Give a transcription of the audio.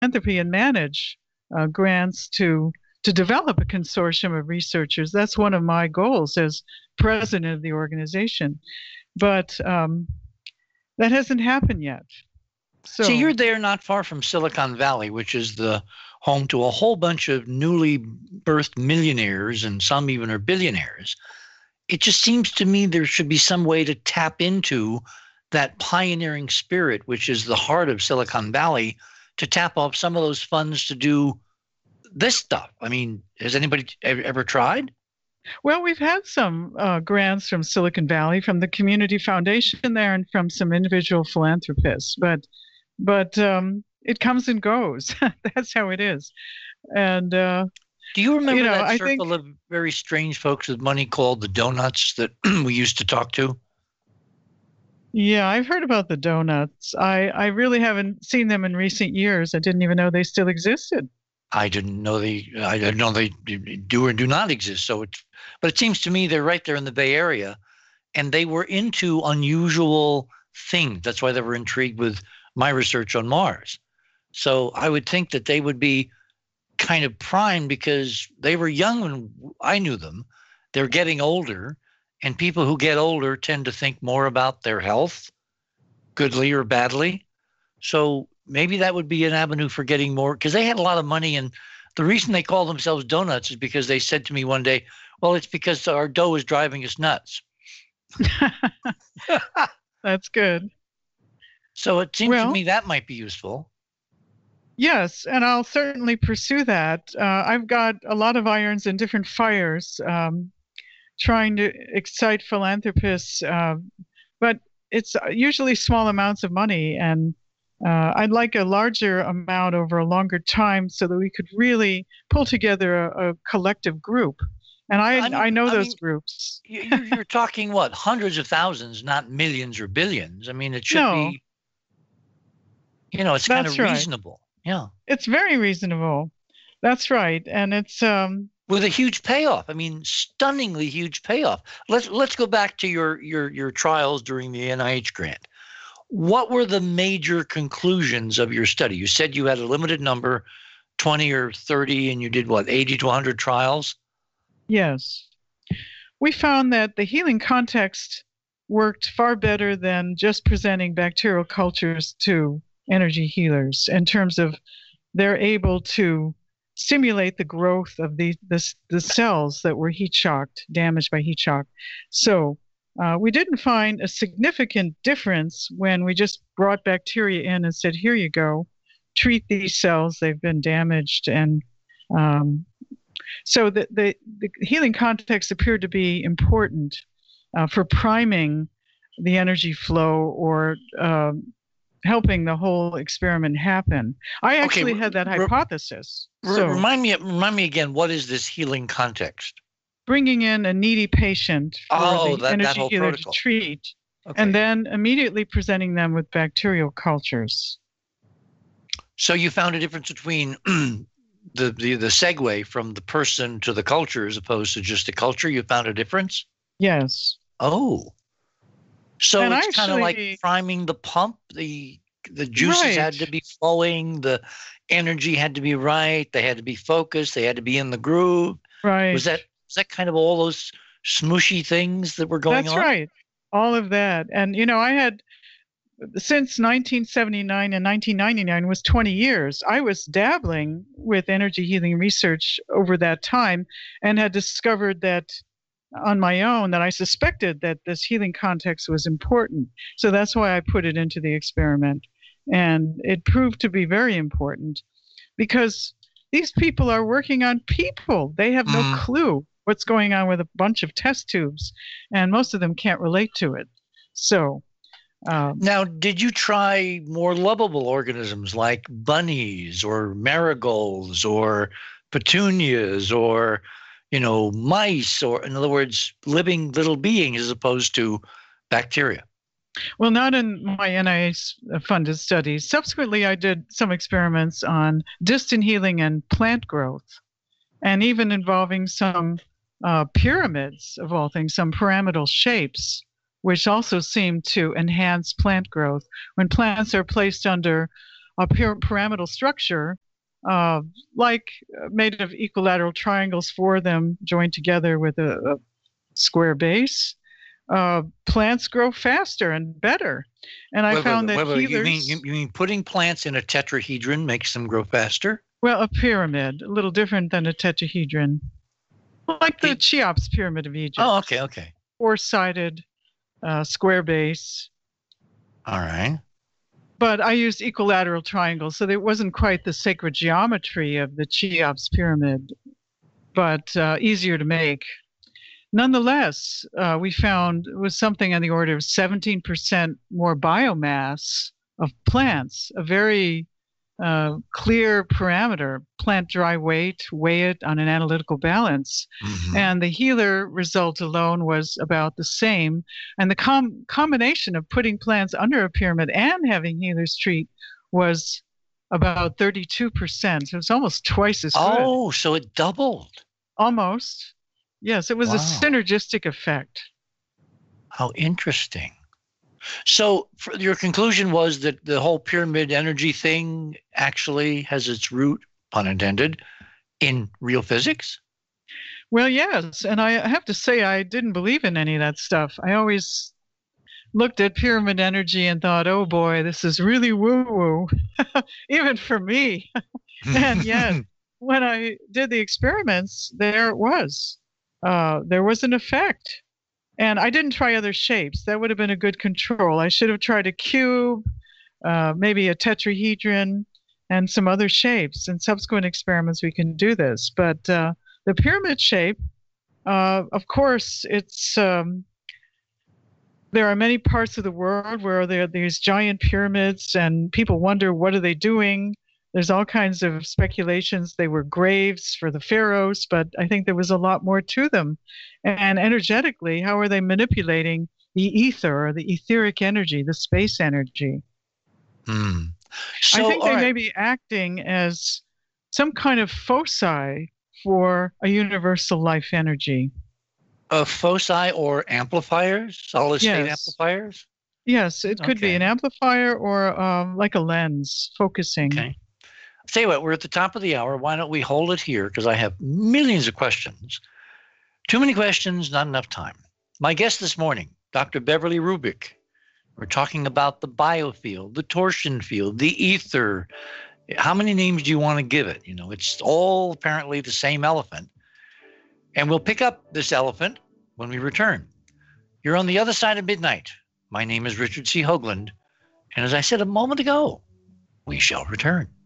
philanthropy and manage grants to develop a consortium of researchers. That's one of my goals as president of the organization. But that hasn't happened yet. So you're there not far from Silicon Valley, which is the home to a whole bunch of newly birthed millionaires, and some even are billionaires. It just seems to me there should be some way to tap into that pioneering spirit, which is the heart of Silicon Valley, to tap off some of those funds to do this stuff. I mean, has anybody ever tried? Well, we've had some grants from Silicon Valley, from the Community Foundation there, and from some individual philanthropists. But it comes and goes. That's how it is. And do you remember that circle of very strange folks with money called the donuts that we used to talk to? Yeah, I've heard about the donuts. I really haven't seen them in recent years. I didn't even know they still existed. I didn't know they do or do not exist. But it seems to me they're right there in the Bay Area, and they were into unusual things. That's why they were intrigued with my research on Mars. So I would think that they would be kind of primed because they were young when I knew them. They're getting older, and people who get older tend to think more about their health, goodly or badly. So maybe that would be an avenue for getting more, because they had a lot of money. And the reason they call themselves donuts is because they said to me one day, well, it's because our dough is driving us nuts. That's good. So it seems to me that might be useful. Yes, and I'll certainly pursue that. I've got a lot of irons in different fires, trying to excite philanthropists, but it's usually small amounts of money, and I'd like a larger amount over a longer time so that we could really pull together a collective group. And I know those groups. You're talking what, hundreds of thousands, not millions or billions. I mean, it should be, it's kind of reasonable. Yeah. It's very reasonable. That's right. And it's with a huge payoff. I mean, stunningly huge payoff. Let's go back to your trials during the NIH grant. What were the major conclusions of your study? You said you had a limited number, 20 or 30, and you did what, 80 to 100 trials? Yes. We found that the healing context worked far better than just presenting bacterial cultures to energy healers in terms of they're able to stimulate the growth of the cells that were heat shocked, damaged by heat shock. So we didn't find a significant difference when we just brought bacteria in and said, here you go, treat these cells, they've been damaged. And so the healing context appeared to be important for priming the energy flow or helping the whole experiment happen. I actually had that hypothesis. Remind me again, what is this healing context? Bringing in a needy patient for the energy healer to treat, and then immediately presenting them with bacterial cultures. So you found a difference between the segue from the person to the culture as opposed to just the culture? You found a difference? Yes. Oh. So and it's kind of like priming the pump. The juices had to be flowing. The energy had to be right. They had to be focused. They had to be in the groove. Right. Was that kind of all those smooshy things that were going on? That's right. All of that. And, I had, since 1979 and 1999 was 20 years, I was dabbling with energy healing research over that time and had discovered that on my own that I suspected that this healing context was important. So that's why I put it into the experiment. And it proved to be very important because these people are working on people. They have no clue what's going on with a bunch of test tubes, and most of them can't relate to it. So now, did you try more lovable organisms like bunnies or marigolds or petunias or mice, or in other words, living little beings as opposed to bacteria? Well, not in my NIH-funded studies. Subsequently, I did some experiments on distant healing and plant growth, and even involving some pyramids, of all things, some pyramidal shapes, which also seem to enhance plant growth. When plants are placed under a pyramidal structure, uh, like made of equilateral triangles, four of them joined together with a square base. Plants grow faster and better. And I found that healers. You mean putting plants in a tetrahedron makes them grow faster? Well, a pyramid, a little different than a tetrahedron, like the Cheops pyramid of Egypt. Oh, okay. Four-sided, square base. All right. But I used equilateral triangles, so it wasn't quite the sacred geometry of the Cheops pyramid, but easier to make. Nonetheless, we found it was something on the order of 17% more biomass of plants, a very clear parameter. Plant dry weight, weigh it on an analytical balance. Mm-hmm. And the healer result alone was about the same. And the combination of putting plants under a pyramid and having healers treat was about 32%. So it's almost twice as good. Oh, so it doubled. Almost. Yes, it was a synergistic effect. How interesting. So your conclusion was that the whole pyramid energy thing actually has its root, pun intended, in real physics? Well, yes. And I have to say, I didn't believe in any of that stuff. I always looked at pyramid energy and thought, oh boy, this is really woo-woo, even for me. And yet, when I did the experiments, there it was. There was an effect. And I didn't try other shapes. That would have been a good control. I should have tried a cube, maybe a tetrahedron, and some other shapes. In subsequent experiments, we can do this. But the pyramid shape, of course, it's there are many parts of the world where there are these giant pyramids, and people wonder, what are they doing? There's all kinds of speculations. They were graves for the pharaohs, but I think there was a lot more to them. And energetically, how are they manipulating the ether or the etheric energy, the space energy? So, I think they may be acting as some kind of foci for a universal life energy. Foci or amplifiers, solid state amplifiers? Yes, it could be an amplifier or like a lens focusing. Okay. I'll tell you what, we're at the top of the hour. Why don't we hold it here? Because I have millions of questions. Too many questions, not enough time. My guest this morning, Dr. Beverly Rubik. We're talking about the biofield, the torsion field, the ether. How many names do you want to give it? You know, it's all apparently the same elephant. And we'll pick up this elephant when we return. You're on the other side of midnight. My name is Richard C. Hoagland. And as I said a moment ago, we shall return.